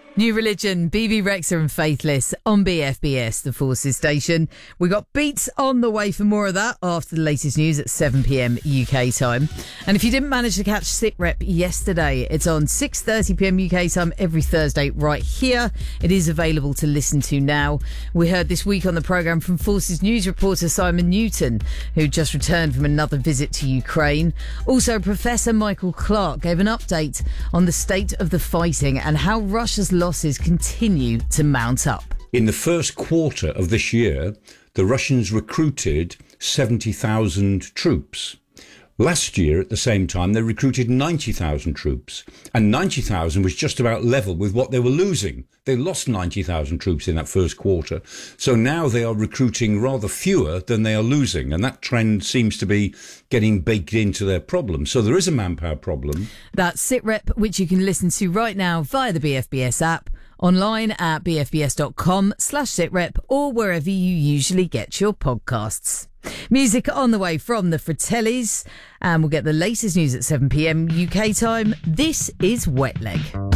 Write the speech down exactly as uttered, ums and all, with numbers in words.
New Religion, B B Rexha and Faithless on B F B S, the Forces station. We got Beats on the way for more of that after the latest news at seven p.m. U K time. And if you didn't manage to catch SitRep yesterday, it's on six thirty p.m. U K time every Thursday right here. It is available to listen to now. We heard this week on the programme from Forces News reporter Simon Newton, who just returned from another visit to Ukraine. Also, Professor Michael Clark gave an update on the state of the fighting and how Russia's losses continue to mount up. In the first quarter of this year, the Russians recruited seventy thousand troops. Last year, at the same time, they recruited ninety thousand troops. And ninety thousand was just about level with what they were losing. They lost ninety thousand troops in that first quarter. So now they are recruiting rather fewer than they are losing. And that trend seems to be getting baked into their problem. So there is a manpower problem. That's SitRep, which you can listen to right now via the B F B S app, online at bfbs.com slash sitrep or wherever you usually get your podcasts. Music on the way from the Fratellis, and we'll get the latest news at seven p.m. U K time. This is Wet Leg.